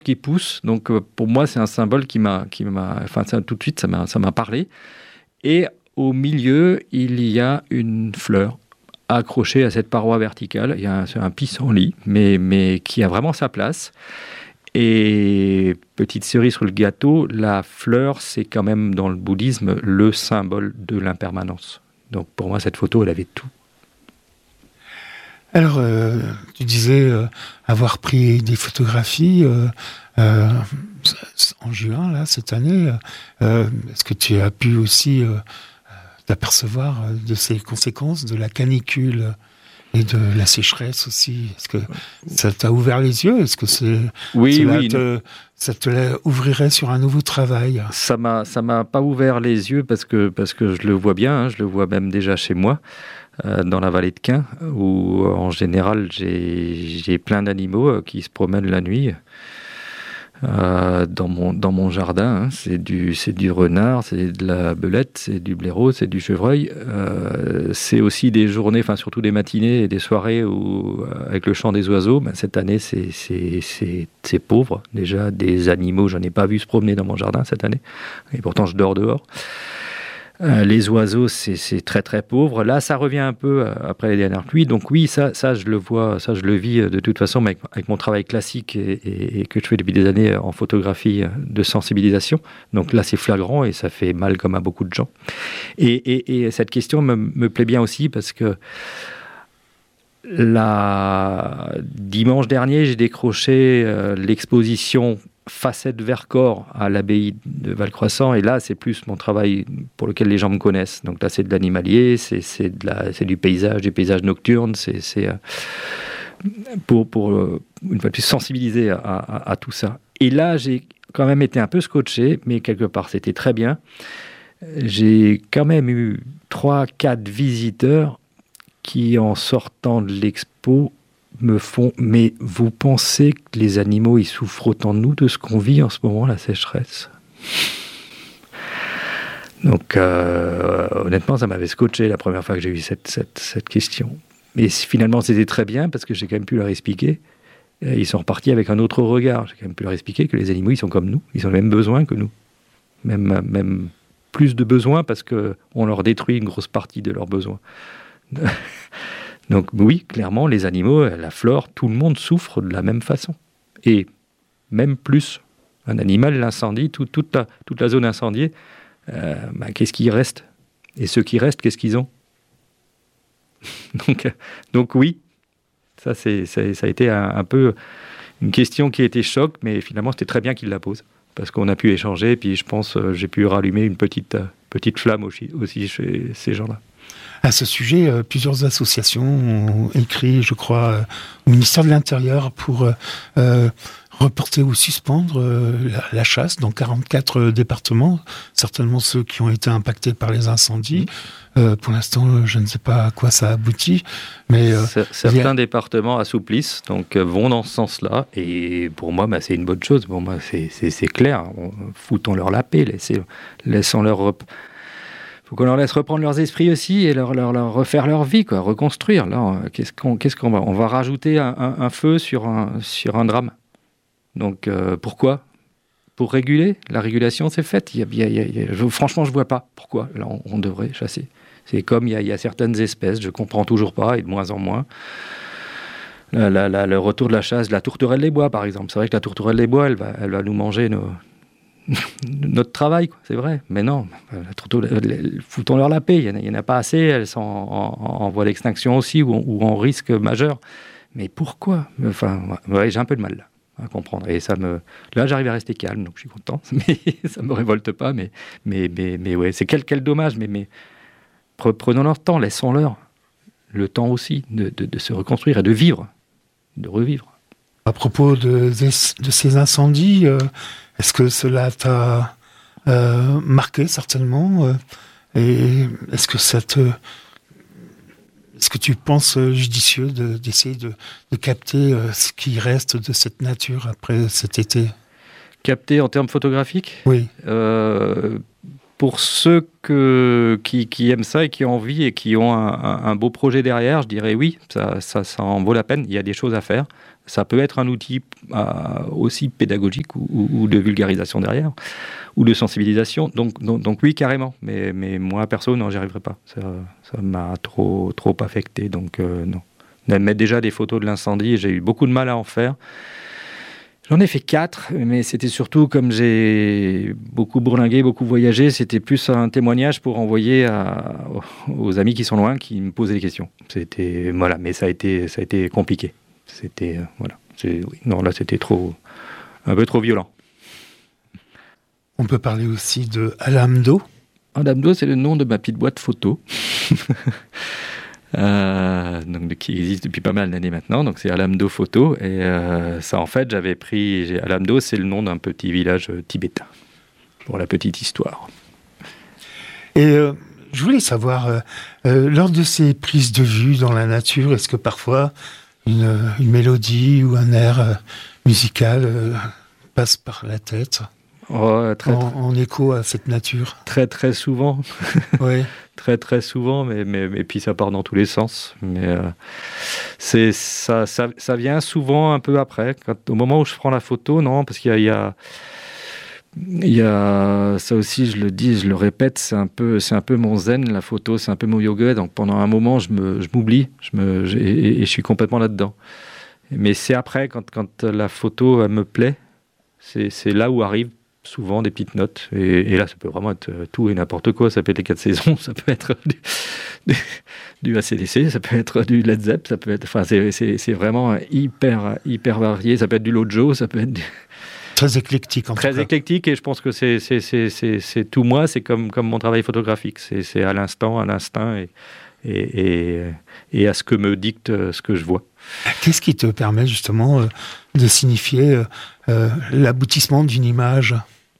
qui pousse. Donc pour moi, c'est un symbole enfin tout de suite, ça m'a parlé. Et au milieu, il y a une fleur accrochée à cette paroi verticale. Il y a un pissenlit, mais qui a vraiment sa place. Et petite cerise sur le gâteau, la fleur, c'est quand même dans le bouddhisme le symbole de l'impermanence. Donc pour moi, cette photo, elle avait tout. Alors, tu disais avoir pris des photographies en juin, là, cette année. Est-ce que tu as pu aussi t'apercevoir de ces conséquences de la canicule et de la sécheresse aussi? Est-ce que ça t'a ouvert les yeux? Est-ce que ça te ouvrirait sur un nouveau travail? Ça m'a pas ouvert les yeux parce que je le vois bien, je le vois même déjà chez moi. Dans la vallée de Quin, où en général j'ai plein d'animaux qui se promènent la nuit dans mon jardin. C'est du renard, c'est de la belette, c'est du blaireau, c'est du chevreuil. C'est aussi des journées, enfin surtout des matinées et des soirées où, avec le chant des oiseaux. Cette année c'est pauvre. Déjà des animaux, j'en ai pas vu se promener dans mon jardin cette année, et pourtant je dors dehors. Les oiseaux, c'est très très pauvre. Là, ça revient un peu après les dernières pluies. Donc oui, ça je le vois, ça je le vis de toute façon, mais avec mon travail classique et que je fais depuis des années en photographie de sensibilisation. Donc là, c'est flagrant et ça fait mal comme à beaucoup de gens. Et cette question me plaît bien aussi parce que dimanche dernier, j'ai décroché l'exposition Facettes Vercors à l'abbaye de Valcroissant, et là c'est plus mon travail pour lequel les gens me connaissent. Donc là c'est de l'animalier, c'est du paysage nocturne, c'est pour une fois de plus sensibiliser à tout ça. Et là j'ai quand même été un peu scotché, mais quelque part c'était très bien. J'ai quand même eu 3-4 visiteurs qui, en sortant de l'expo, me font « Mais vous pensez que les animaux, ils souffrent autant de nous, de ce qu'on vit en ce moment, la sécheresse ?» Donc, honnêtement, ça m'avait scotché la première fois que j'ai eu cette question. Mais finalement, c'était très bien, parce que j'ai quand même pu leur expliquer. Ils sont repartis avec un autre regard. J'ai quand même pu leur expliquer que les animaux, ils sont comme nous. Ils ont les mêmes besoins que nous. Même plus de besoins, parce qu'on leur détruit une grosse partie de leurs besoins. Donc oui, clairement, les animaux, la flore, tout le monde souffre de la même façon. Et même plus. Un animal, l'incendie, toute la zone incendiée, qu'est-ce qui reste? Et ceux qui restent, qu'est-ce qu'ils ont? donc oui, ça a été un peu une question qui a été choc, mais finalement, c'était très bien qu'il la pose. Parce qu'on a pu échanger, et puis je pense j'ai pu rallumer une petite flamme aussi chez ces gens-là. À ce sujet, plusieurs associations ont écrit, je crois, au ministère de l'Intérieur pour reporter ou suspendre la chasse dans 44 départements, certainement ceux qui ont été impactés par les incendies. Pour l'instant, je ne sais pas à quoi ça aboutit, mais certains départements assouplissent, donc vont dans ce sens-là, et pour moi, c'est une bonne chose. Pour moi, c'est clair. Foutons leur la paix, laissons-leur. Faut qu'on leur laisse reprendre leurs esprits aussi et leur refaire leur vie, quoi, reconstruire. Là, qu'est-ce qu'on va? On va rajouter un feu sur un drame. Donc pourquoi? Pour réguler? La régulation, c'est faite. Franchement, je vois pas pourquoi. Là, on devrait chasser. C'est comme il y a certaines espèces, je comprends toujours pas, et de moins en moins. Le retour de la chasse, la tourterelle des bois, par exemple. C'est vrai que la tourterelle des bois, elle va nous manger notre travail, quoi, c'est vrai. Mais non, foutons-leur la paix. Il n'y en a pas assez. Elles sont en voie d'extinction aussi, ou en risque majeur. Mais pourquoi? Enfin, j'ai un peu de mal là à comprendre. Et là, j'arrive à rester calme, donc je suis content. Mais ça me révolte pas. Mais ouais, c'est quel dommage. Mais prenons leur temps, laissons-leur le temps aussi de se reconstruire et de vivre, de revivre. À propos de ces incendies, est-ce que cela t'a marqué certainement, et est-ce que tu penses judicieux d'essayer de capter ce qui reste de cette nature après cet été? Capter en termes photographiques? Oui. pour ceux qui aiment ça et qui ont envie et qui ont un beau projet derrière, je dirais oui, ça en vaut la peine. Il y a des choses à faire. Ça peut être un outil aussi pédagogique ou de vulgarisation derrière, ou de sensibilisation. Donc oui, carrément. Mais moi, perso, non, j'y arriverai pas. Ça m'a trop affecté. Donc non. Mettre déjà des photos de l'incendie, j'ai eu beaucoup de mal à en faire. J'en ai fait 4, mais c'était surtout, comme j'ai beaucoup bourlingué, beaucoup voyagé, c'était plus un témoignage pour envoyer aux amis qui sont loin, qui me posaient des questions. Voilà, mais ça a été compliqué. Voilà. Non, là, c'était un peu trop violent. On peut parler aussi de Alamdo. Alamdo, c'est le nom de ma petite boîte photo. Donc, qui existe depuis pas mal d'années maintenant. Donc, c'est Alamdo Photo. Et ça, en fait, Alamdo, c'est le nom d'un petit village tibétain, pour la petite histoire. Et je voulais savoir, lors de ces prises de vue dans la nature, est-ce que parfois une mélodie ou un air musical passe par la tête en écho à cette nature? Très, très souvent. Oui. Très, très souvent, mais puis ça part dans tous les sens. Mais ça vient souvent un peu après. Au moment où je prends la photo, non, parce qu'il y a ça aussi, je le dis, je le répète, c'est un peu mon zen, la photo, c'est un peu mon yoga. Donc pendant un moment, je m'oublie et je suis complètement là-dedans. Mais c'est après, quand la photo elle me plaît, c'est là où arrivent souvent des petites notes. Et là, ça peut vraiment être tout et n'importe quoi. Ça peut être les 4 saisons, ça peut être du AC/DC, ça peut être du Led Zepp, ça peut être. Enfin, c'est vraiment hyper varié. Ça peut être du Lojo, ça peut être très éclectique en tout cas. Très éclectique, et je pense que c'est tout moi, c'est comme mon travail photographique, c'est à l'instant, à l'instinct et à ce que me dicte ce que je vois. Qu'est-ce qui te permet justement de signifier l'aboutissement d'une image ?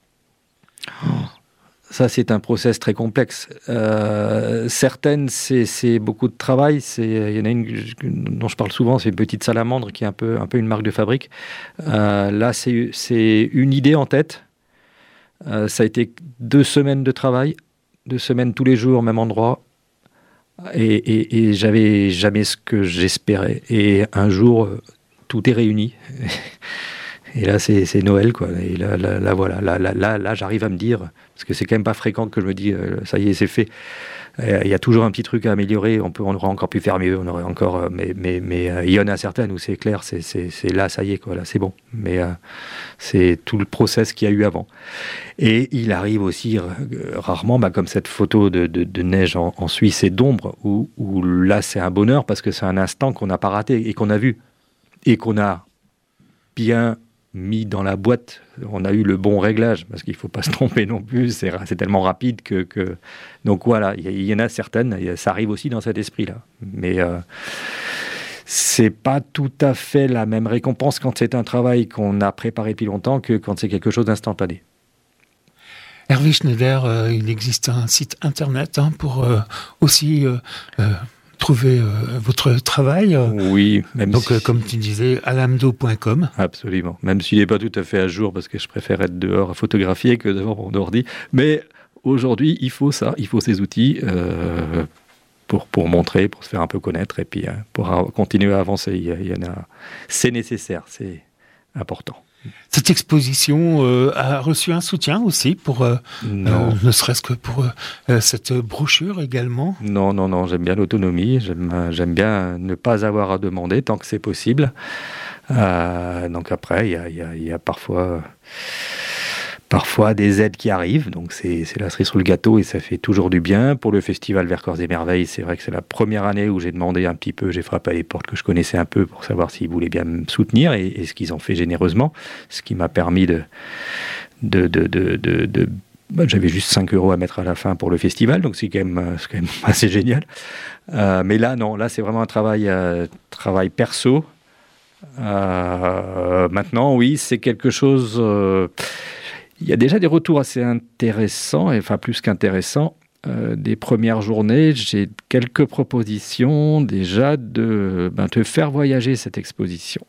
Ça, c'est un process très complexe. Certaines, c'est beaucoup de travail. Il y en a une dont je parle souvent, c'est une petite salamandre qui est un peu une marque de fabrique. Là, c'est une idée en tête. Ça a été 2 semaines de travail, 2 semaines tous les jours au même endroit. Et j'avais jamais ce que j'espérais. Et un jour, tout est réuni. Et là, c'est Noël, quoi. Et là, voilà. Là, j'arrive à me dire, parce que c'est quand même pas fréquent que je me dis, ça y est, c'est fait. Il y a toujours un petit truc à améliorer. On aurait encore pu faire mieux. On aurait encore, mais il y en a certaines où c'est clair. C'est là, ça y est, quoi. Là, c'est bon. Mais c'est tout le process qu'il y a eu avant. Et il arrive aussi rarement, comme cette photo de neige en Suisse et d'ombre, où là, c'est un bonheur parce que c'est un instant qu'on n'a pas raté et qu'on a vu et qu'on a bien mis dans la boîte. On a eu le bon réglage, parce qu'il ne faut pas se tromper non plus, c'est tellement rapide que... Donc voilà, il y en a certaines, ça arrive aussi dans cet esprit-là. Mais c'est pas tout à fait la même récompense quand c'est un travail qu'on a préparé depuis longtemps que quand c'est quelque chose d'instantané. Hervé Schneider, il existe un site internet pour aussi... trouver votre travail. Oui, même donc comme tu disais, alamdo.com. Absolument. Même s'il n'est pas tout à fait à jour, parce que je préfère être dehors à photographier que devant mon ordi. Mais aujourd'hui, il faut ça, il faut ces outils pour montrer, pour se faire un peu connaître et puis pour continuer à avancer. Il y en a. C'est nécessaire, c'est important. Cette exposition a reçu un soutien aussi pour ne serait-ce que pour cette brochure également. Non, j'aime bien l'autonomie, j'aime bien ne pas avoir à demander tant que c'est possible. Donc après, il y a parfois des aides qui arrivent, donc c'est la cerise sur le gâteau et ça fait toujours du bien. Pour le festival Vers Corps et Merveilles, c'est vrai que c'est la première année où j'ai demandé un petit peu, j'ai frappé à les portes que je connaissais un peu pour savoir s'ils voulaient bien me soutenir et ce qu'ils ont fait généreusement, ce qui m'a permis j'avais juste 5 € à mettre à la fin pour le festival, donc c'est quand même assez génial. Mais là, non, là c'est vraiment un travail perso. Maintenant, oui, c'est quelque chose... Il y a déjà des retours assez intéressants, enfin plus qu'intéressants. Des premières journées, j'ai quelques propositions déjà de faire voyager cette exposition.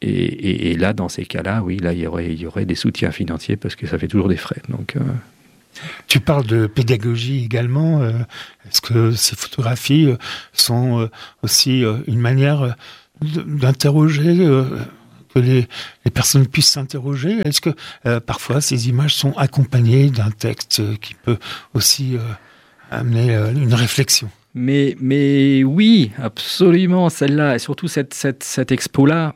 Et là, dans ces cas-là, oui, là, il y aurait des soutiens financiers parce que ça fait toujours des frais. Donc, Tu parles de pédagogie également. Est-ce que ces photographies sont aussi une manière d'interroger, que les personnes puissent s'interroger? Est-ce que parfois ces images sont accompagnées d'un texte qui peut aussi amener une réflexion? Mais oui, absolument, celle-là, et surtout cette expo-là,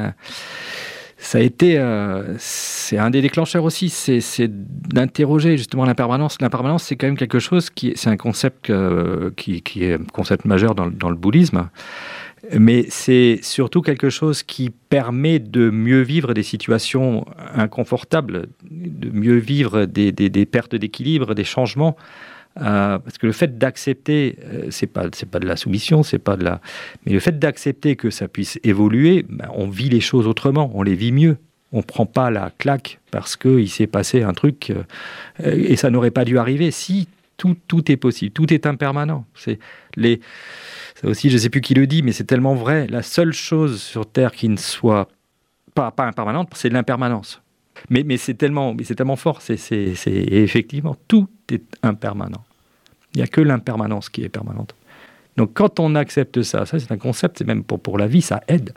ça a été, c'est un des déclencheurs aussi, c'est d'interroger justement l'impermanence. L'impermanence, c'est quand même quelque chose c'est un concept qui est un concept majeur dans le bouddhisme, mais c'est surtout quelque chose qui permet de mieux vivre des situations inconfortables, de mieux vivre des pertes d'équilibre, des changements. Parce que le fait d'accepter, c'est pas de la soumission, mais le fait d'accepter que ça puisse évoluer, on vit les choses autrement, on les vit mieux. On prend pas la claque parce qu'il s'est passé un truc et ça n'aurait pas dû arriver. Si tout est possible, tout est impermanent. Ça aussi, je sais plus qui le dit, mais c'est tellement vrai. La seule chose sur Terre qui ne soit pas impermanente, c'est l'impermanence. Mais c'est tellement fort. Et effectivement, tout est impermanent. Il n'y a que l'impermanence qui est permanente. Donc quand on accepte ça c'est un concept, c'est même pour la vie, ça aide.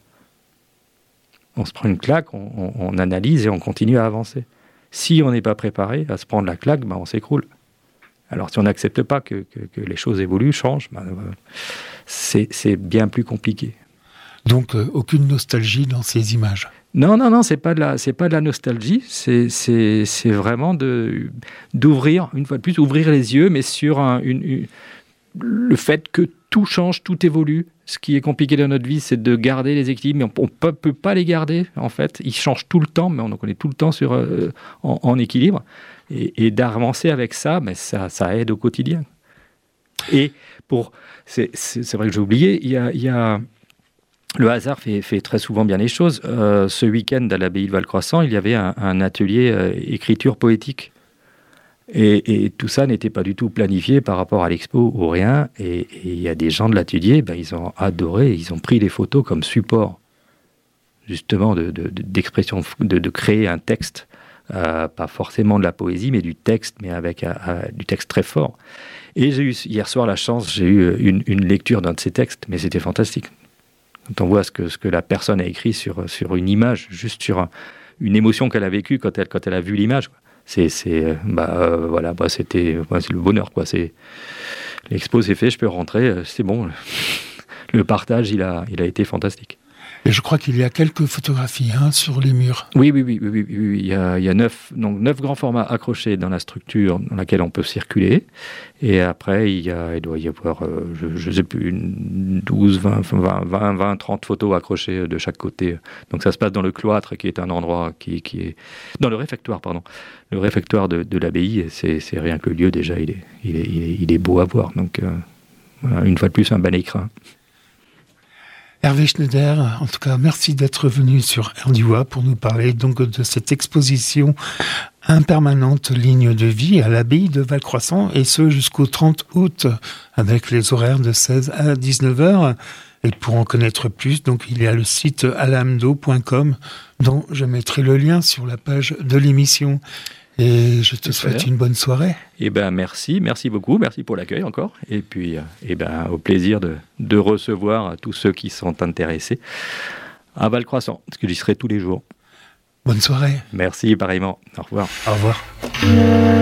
On se prend une claque, on analyse et on continue à avancer. Si on n'est pas préparé à se prendre la claque, on s'écroule. Alors si on n'accepte pas que les choses évoluent, changent, c'est bien plus compliqué. Donc aucune nostalgie dans ces images. Non, c'est pas de la nostalgie, c'est vraiment d'ouvrir, une fois de plus, ouvrir les yeux, mais sur le fait que tout change, tout évolue. Ce qui est compliqué dans notre vie, c'est de garder les équilibres, mais on peut pas les garder, en fait. Ils changent tout le temps, mais on est tout le temps en équilibre. Et d'avancer avec ça, ça aide au quotidien. Et c'est vrai que j'ai oublié, il y a le hasard fait très souvent bien les choses. Ce week-end, à l'abbaye de Valcroissant, il y avait un atelier écriture poétique. Et tout ça n'était pas du tout planifié par rapport à l'expo ou rien. Et il y a des gens de l'atelier, ils ont adoré, ils ont pris les photos comme support, justement, d'expression, de créer un texte. Pas forcément de la poésie, mais du texte, mais avec du texte très fort. Et j'ai eu hier soir la chance, j'ai eu une lecture d'un de ces textes, mais c'était fantastique. Quand on voit ce que la personne a écrit sur une image, juste sur une émotion qu'elle a vécue quand elle a vu l'image, quoi. C'était le bonheur, quoi. L'expo c'est fait, je peux rentrer, c'est bon. Le partage, il a été fantastique. Et je crois qu'il y a quelques photographies sur les murs. Oui. Il y a 9 grands formats accrochés dans la structure dans laquelle on peut circuler. Et après, il doit y avoir, je ne sais plus, 12, 20, 30 photos accrochées de chaque côté. Donc ça se passe dans le cloître, qui est un endroit qui est... Dans le réfectoire, pardon. Le réfectoire de l'abbaye, c'est rien que le lieu, déjà, il est beau à voir. Donc, voilà, une fois de plus, un bel écrin. Hervé Schneider, en tout cas, merci d'être venu sur RDUA pour nous parler donc de cette exposition impermanente ligne de vie à l'abbaye de Valcroissant, et ce jusqu'au 30 août, avec les horaires de 16 à 19h. Et pour en connaître plus, donc il y a le site alamdo.com, dont je mettrai le lien sur la page de l'émission. Et je te souhaite une bonne soirée. Merci beaucoup, merci pour l'accueil encore. Et puis, au plaisir de recevoir tous ceux qui sont intéressés à Valcroissant, parce que j'y serai tous les jours. Bonne soirée. Merci, pareillement. Au revoir. Au revoir.